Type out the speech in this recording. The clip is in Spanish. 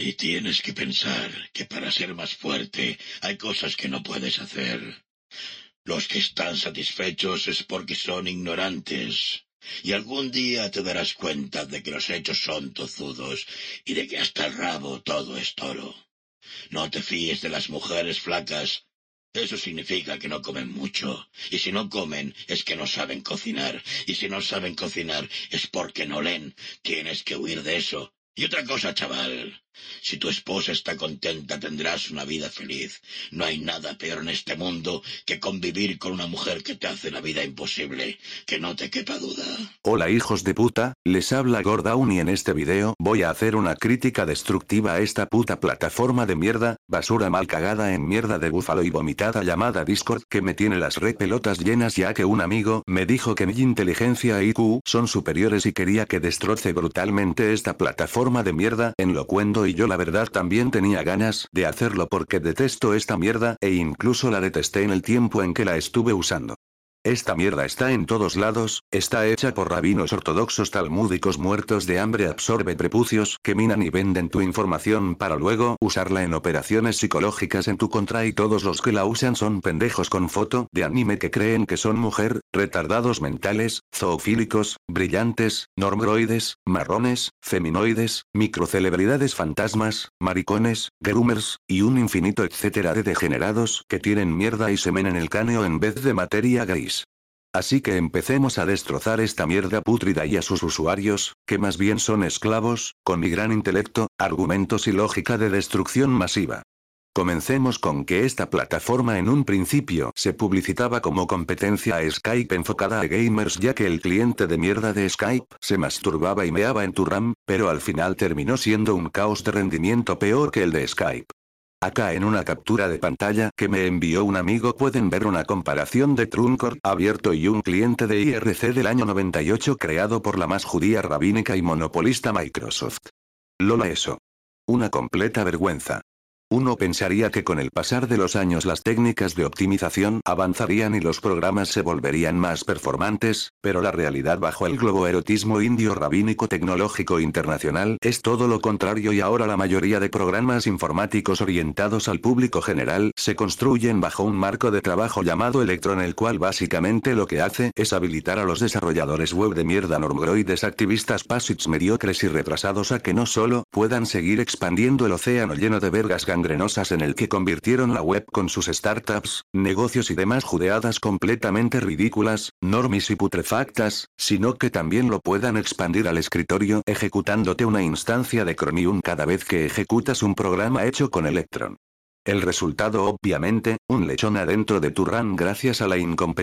Y tienes que pensar que para ser más fuerte hay cosas que no puedes hacer. Los que están satisfechos es porque son ignorantes. Y algún día te darás cuenta de que los hechos son tozudos y de que hasta el rabo todo es toro. No te fíes de las mujeres flacas. Eso significa que no comen mucho. Y si no comen es que no saben cocinar. Y si no saben cocinar es porque no leen. Tienes que huir de eso. Y otra cosa, chaval. Si tu esposa está contenta tendrás una vida feliz. No hay nada peor en este mundo que convivir con una mujer que te hace la vida imposible. Que no te quepa duda. Hola hijos de puta, les habla Gordown y en este video voy a hacer una crítica destructiva a esta puta plataforma de mierda, basura mal cagada en mierda de búfalo y vomitada llamada Discord que me tiene las pelotas llenas ya que un amigo me dijo que mi inteligencia e IQ son superiores y quería que destroce brutalmente esta plataforma de mierda en Locuendo y yo la verdad también tenía ganas de hacerlo porque detesto esta mierda e incluso la detesté en el tiempo en que la estuve usando. Esta mierda está en todos lados, está hecha por rabinos ortodoxos talmúdicos muertos de hambre, absorbe prepucios que minan y venden tu información para luego usarla en operaciones psicológicas en tu contra y todos los que la usan son pendejos con foto de anime que creen que son mujer, retardados mentales, zoofílicos, brillantes, normbroides, marrones, feminoides, microcelebridades fantasmas, maricones, groomers, y un infinito etcétera de degenerados que tienen mierda y semen en el cráneo en vez de materia gris. Así que empecemos a destrozar esta mierda pútrida y a sus usuarios, que más bien son esclavos, con mi gran intelecto, argumentos y lógica de destrucción masiva. Comencemos con que esta plataforma en un principio se publicitaba como competencia a Skype enfocada a gamers ya que el cliente de mierda de Skype se masturbaba y meaba en tu RAM, pero al final terminó siendo un caos de rendimiento peor que el de Skype. Acá en una captura de pantalla que me envió un amigo pueden ver una comparación de Truncor abierto y un cliente de IRC del año 98 creado por la más judía rabínica y monopolista Microsoft. Lola eso. Una completa vergüenza. Uno pensaría que con el pasar de los años las técnicas de optimización avanzarían y los programas se volverían más performantes, pero la realidad bajo el globoerotismo indio rabínico tecnológico internacional es todo lo contrario y ahora la mayoría de programas informáticos orientados al público general se construyen bajo un marco de trabajo llamado Electron el cual básicamente lo que hace es habilitar a los desarrolladores web de mierda normbroides activistas pasits mediocres y retrasados a que no solo puedan seguir expandiendo el océano lleno de vergas gangrenosas en el que convirtieron la web con sus startups, negocios y demás judeadas completamente ridículas, normis y putrefactas, sino que también lo puedan expandir al escritorio ejecutándote una instancia de Chromium cada vez que ejecutas un programa hecho con Electron. El resultado obviamente, un lechón adentro de tu RAM gracias a la incompetencia